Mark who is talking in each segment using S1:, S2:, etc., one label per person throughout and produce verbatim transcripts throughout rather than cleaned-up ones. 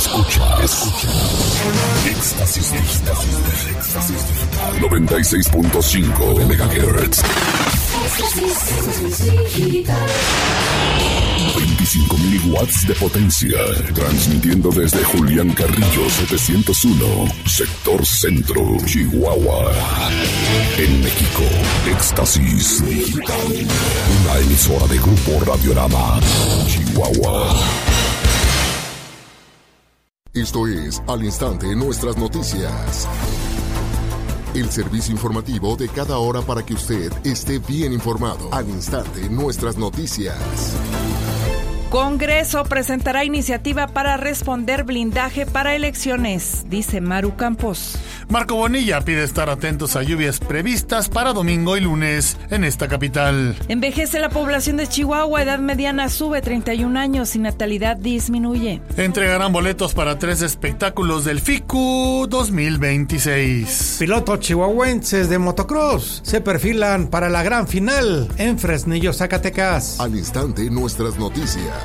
S1: Escucha, escucha. Éxtasis Digital. Éxtasis Digital. noventa y seis punto cinco megahertz. veinticinco mil watts de potencia. Transmitiendo desde Julián Carrillo setecientos uno, sector centro, Chihuahua. En México, Éxtasis Digital. Una emisora de Grupo Radiorama, Chihuahua. Esto es Al Instante Nuestras Noticias. El servicio informativo de cada hora para que usted esté bien informado. Al Instante Nuestras Noticias.
S2: Congreso presentará iniciativa para responder blindaje para elecciones, dice Maru Campos.
S3: Marco Bonilla pide estar atentos a lluvias previstas para domingo y lunes en esta capital.
S2: Envejece la población de Chihuahua, edad mediana sube treinta y un años y natalidad disminuye.
S3: Entregarán boletos para tres espectáculos del F I C U dos mil veintiséis.
S4: Pilotos chihuahuenses de motocross se perfilan para la gran final en Fresnillo, Zacatecas.
S1: Al Instante Nuestras Noticias.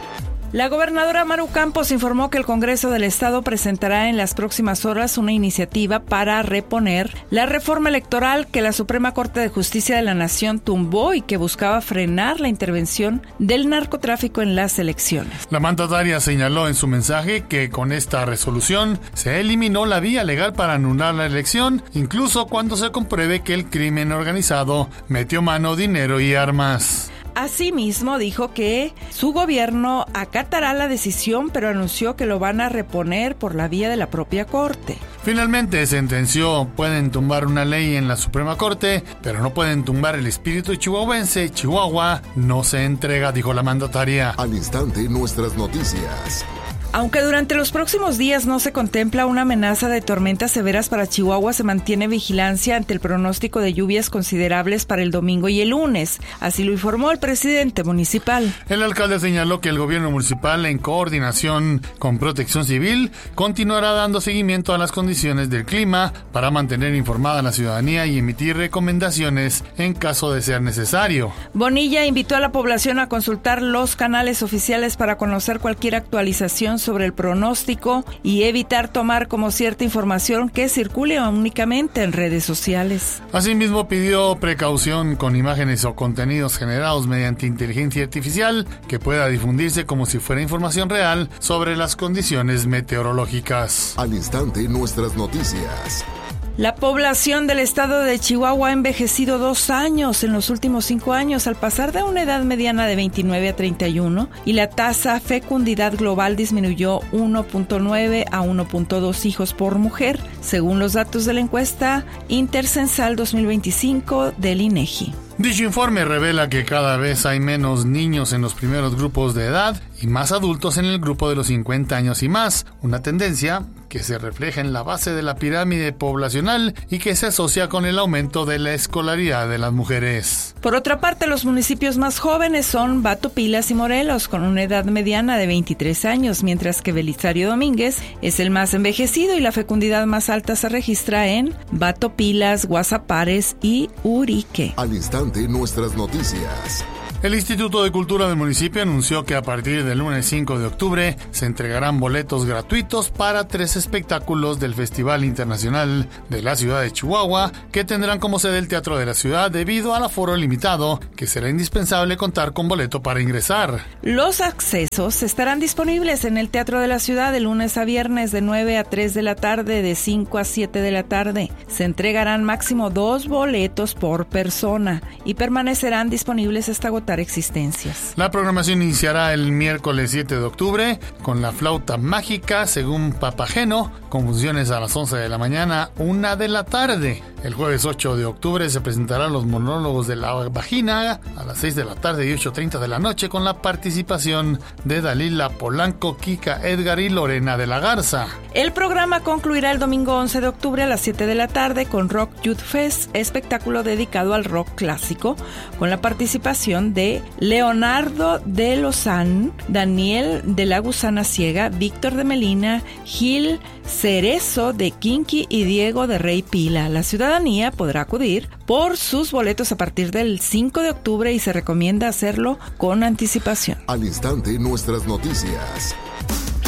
S2: La gobernadora Maru Campos informó que el Congreso del Estado presentará en las próximas horas una iniciativa para reponer la reforma electoral que la Suprema Corte de Justicia de la Nación tumbó y que buscaba frenar la intervención del narcotráfico en las elecciones.
S3: La mandataria señaló en su mensaje que con esta resolución se eliminó la vía legal para anular la elección, incluso cuando se compruebe que el crimen organizado metió mano, dinero y armas.
S2: Asimismo, dijo que su gobierno acatará la decisión, pero anunció que lo van a reponer por la vía de la propia Corte.
S3: Finalmente sentenció, pueden tumbar una ley en la Suprema Corte, pero no pueden tumbar el espíritu chihuahuense. Chihuahua no se entrega, dijo la mandataria.
S1: Al Instante Nuestras Noticias.
S2: Aunque durante los próximos días no se contempla una amenaza de tormentas severas para Chihuahua, se mantiene vigilancia ante el pronóstico de lluvias considerables para el domingo y el lunes. Así lo informó el presidente municipal.
S3: El alcalde señaló que el gobierno municipal, en coordinación con Protección Civil, continuará dando seguimiento a las condiciones del clima para mantener informada a la ciudadanía y emitir recomendaciones en caso de ser necesario.
S2: Bonilla invitó a la población a consultar los canales oficiales para conocer cualquier actualización sobre el pronóstico y evitar tomar como cierta información que circule únicamente en redes sociales.
S3: Asimismo, pidió precaución con imágenes o contenidos generados mediante inteligencia artificial que pueda difundirse como si fuera información real sobre las condiciones meteorológicas.
S1: Al Instante Nuestras Noticias.
S2: La población del estado de Chihuahua ha envejecido dos años en los últimos cinco años al pasar de una edad mediana de veintinueve a treinta y uno y la tasa fecundidad global disminuyó uno punto nueve a uno punto dos hijos por mujer, según los datos de la encuesta Intercensal dos mil veinticinco del INEGI.
S3: Dicho informe revela que cada vez hay menos niños en los primeros grupos de edad y más adultos en el grupo de los cincuenta años y más, una tendencia que se refleja en la base de la pirámide poblacional y que se asocia con el aumento de la escolaridad de las mujeres.
S2: Por otra parte, los municipios más jóvenes son Bato, Pilas y Morelos, con una edad mediana de veintitrés años, mientras que Belisario Domínguez es el más envejecido y la fecundidad más alta se registra en Bato, Pilas, Guasapares y Urique.
S1: Al Instante Nuestras Noticias.
S3: El Instituto de Cultura del municipio anunció que a partir del lunes cinco de octubre se entregarán boletos gratuitos para tres espectáculos del Festival Internacional de la Ciudad de Chihuahua, que tendrán como sede el Teatro de la Ciudad debido al aforo limitado, que será indispensable contar con boleto para ingresar.
S2: Los accesos estarán disponibles en el Teatro de la Ciudad de lunes a viernes de nueve a tres de la tarde, de cinco a siete de la tarde. Se entregarán máximo dos boletos por persona y permanecerán disponibles hasta agotar existencias.
S3: La programación iniciará el miércoles siete de octubre con la flauta mágica según Papageno, con funciones a las once de la mañana, una de la tarde. El jueves ocho de octubre se presentarán los monólogos de la vagina a las seis de la tarde y ocho treinta de la noche con la participación de Dalila Polanco, Kika Edgar y Lorena de la Garza.
S2: El programa concluirá el domingo once de octubre a las siete de la tarde con Rock Youth Fest, espectáculo dedicado al rock clásico, con la participación de Leonardo de Lozán, Daniel de la Gusana Ciega, Víctor de Melina, Gil Cerezo de Kinky y Diego de Rey Pila. La ciudadanía podrá acudir por sus boletos a partir del cinco de octubre y se recomienda hacerlo con anticipación.
S1: Al Instante Nuestras Noticias.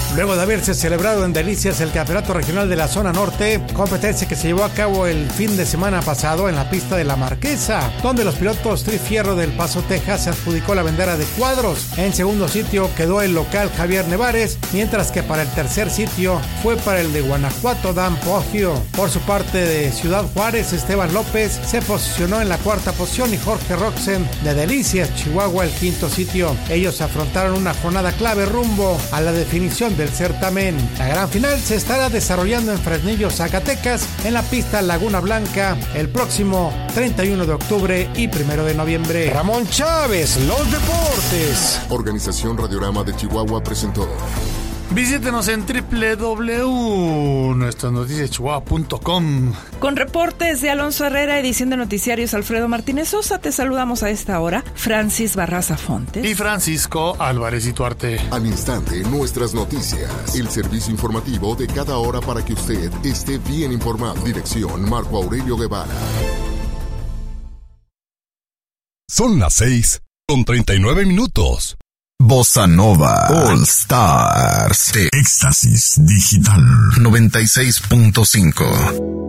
S4: Luego de haberse celebrado en Delicias el Campeonato Regional de la Zona Norte, competencia que se llevó a cabo el fin de semana pasado en la pista de La Marquesa, donde los pilotos Trifierro del Paso, Texas se adjudicó la bandera de cuadros. En segundo sitio quedó el local Javier Nevares, mientras que para el tercer sitio fue para el de Guanajuato Dan Poggio. Por su parte de Ciudad Juárez, Esteban López se posicionó en la cuarta posición y Jorge Roxen de Delicias, Chihuahua, el quinto sitio. Ellos afrontaron una jornada clave rumbo a la definición del certamen. La gran final se estará desarrollando en Fresnillo, Zacatecas, en la pista Laguna Blanca, el próximo treinta y uno de octubre y primero de noviembre.
S5: Ramón Chávez, los deportes.
S1: Organización Radiorama de Chihuahua presentó.
S3: Visítenos en doble u doble u doble u punto nuestras noticias chihuahua punto com.
S2: Con reportes de Alonso Herrera, edición de noticiarios Alfredo Martínez Sosa, te saludamos a esta hora Francis Barraza Fontes
S3: y Francisco Álvarez Ituarte.
S1: Al instante, nuestras noticias, el servicio informativo de cada hora para que usted esté bien informado. Dirección Marco Aurelio Guevara.
S6: Son las seis con treinta y nueve minutos.
S7: Bossa Nova All Stars de Éxtasis Digital noventa y seis punto cinco.